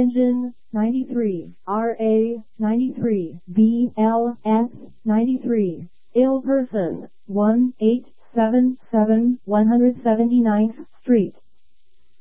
Engine 93, RA 93, BLS 93. Ill person 1877 179th Street.